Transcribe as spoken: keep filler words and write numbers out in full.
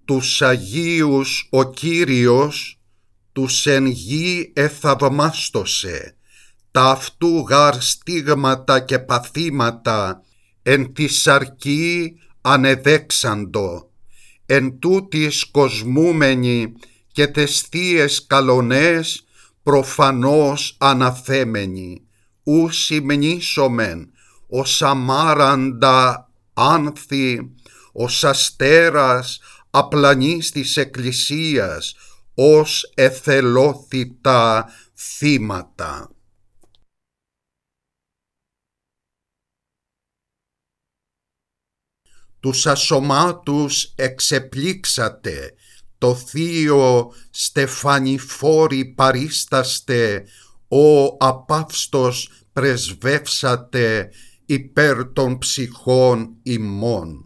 τους Αγίους ο Κύριος, τους εν γη εθαυμάστωσε, τα αυτού γαρ στίγματα και παθήματα εν τη σαρκή ανεδέξαντο, εν τούτης κοσμούμενοι και τες θείες καλονές προφανώς αναθέμενοι, ου συμνήσομεν ως αμάραντα άνθη, ως αστέρας απλανής της Εκκλησίας, ως εθελόθητα θύματα. Τους ασωμάτους εξεπλήξατε, το θείο στεφανιφόροι παρίσταστε, ο απαύστος πρεσβεύσατε υπέρ των ψυχών ημών.